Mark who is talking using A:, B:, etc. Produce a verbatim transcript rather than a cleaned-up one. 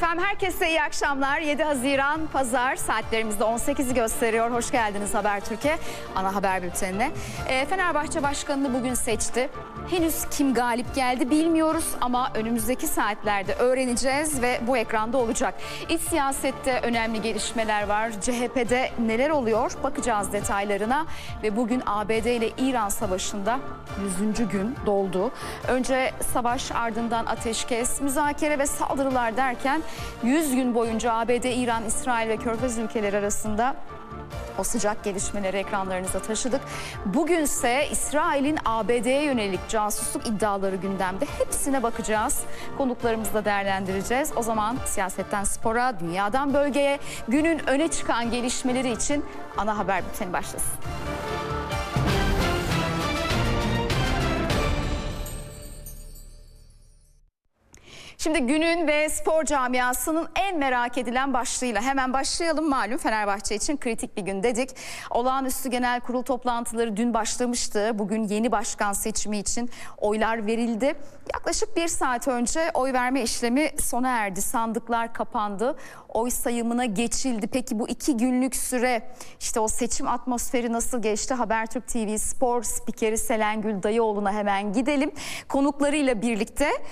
A: Efendim herkese iyi akşamlar. yedi Haziran Pazar, saatlerimizde on sekizi gösteriyor. Hoş geldiniz Habertürk'e, ana haber bültenine. E, Fenerbahçe Başkanı'nı bugün seçti. Henüz kim galip geldi bilmiyoruz ama önümüzdeki saatlerde öğreneceğiz ve bu ekranda olacak. İç siyasette önemli gelişmeler var. C H P'de neler oluyor? Bakacağız detaylarına ve bugün A B D ile İran savaşında yüzüncü gün doldu. Önce savaş, ardından ateşkes, müzakere ve saldırılar derken yüz gün boyunca A B D, İran, İsrail ve Körfez ülkeleri arasında o sıcak gelişmeleri ekranlarınıza taşıdık. Bugünse İsrail'in A B D'ye yönelik casusluk iddiaları gündemde. Hepsine bakacağız. Konuklarımızla değerlendireceğiz. O zaman siyasetten spora, dünyadan bölgeye, günün öne çıkan gelişmeleri için ana haber bülteni başlasın. Şimdi günün ve spor camiasının en merak edilen başlığıyla hemen başlayalım. Malum Fenerbahçe için kritik bir gün dedik. Olağanüstü genel kurul toplantıları dün başlamıştı. Bugün yeni başkan seçimi için oylar verildi. Yaklaşık bir saat önce oy verme işlemi sona erdi. Sandıklar kapandı. Oy sayımına geçildi. Peki bu iki günlük süre, işte o seçim atmosferi nasıl geçti? Habertürk T V Spor spikeri Selengül Dayıoğlu'na hemen gidelim. Konuklarıyla birlikte